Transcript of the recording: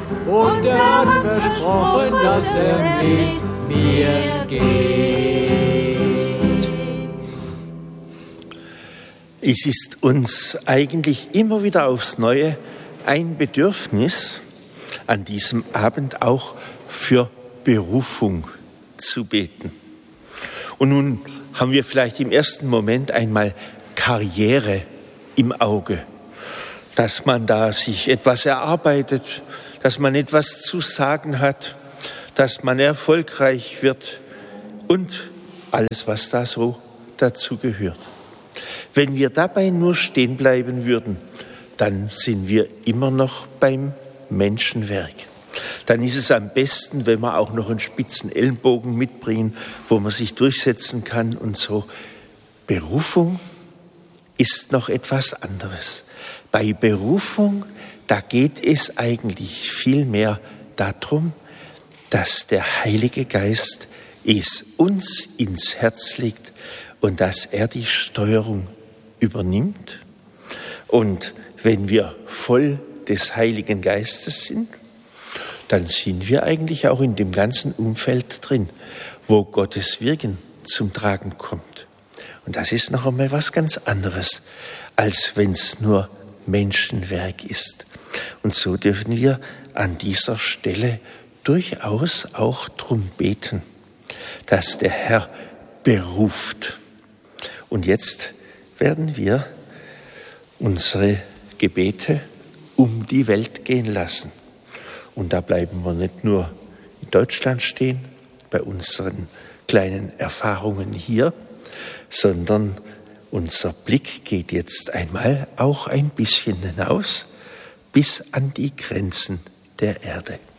und er hat versprochen, dass er mit mir geht. Es ist uns eigentlich immer wieder aufs Neue ein Bedürfnis, an diesem Abend auch für Berufung zu beten. Und nun haben wir vielleicht im ersten Moment einmal Karriere im Auge, dass man da sich etwas erarbeitet, dass man etwas zu sagen hat, dass man erfolgreich wird und alles, was da so dazu gehört. Wenn wir dabei nur stehen bleiben würden, dann sind wir immer noch beim Menschenwerk. Dann ist es am besten, wenn wir auch noch einen spitzen Ellenbogen mitbringen, wo man sich durchsetzen kann und so. Berufung ist noch etwas anderes. Bei Berufung, da geht es eigentlich viel mehr darum, dass der Heilige Geist es uns ins Herz legt und dass er die Steuerung übernimmt. Und wenn wir voll des Heiligen Geistes sind, dann sind wir eigentlich auch in dem ganzen Umfeld drin, wo Gottes Wirken zum Tragen kommt. Und das ist noch einmal was ganz anderes, als wenn es nur Menschenwerk ist. Und so dürfen wir an dieser Stelle durchaus auch drum beten, dass der Herr beruft. Und jetzt werden wir unsere Gebete um die Welt gehen lassen. Und da bleiben wir nicht nur in Deutschland stehen, bei unseren kleinen Erfahrungen hier, sondern unser Blick geht jetzt einmal auch ein bisschen hinaus bis an die Grenzen der Erde.